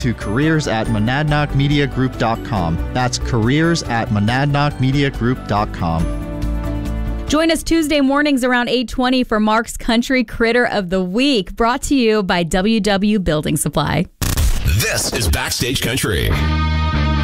to careers@monadnockmediagroup.com. That's careers@monadnockmediagroup.com. Join us Tuesday mornings around 8:20 for Mark's Country Critter of the Week, brought to you by WW Building Supply. This is Backstage Country.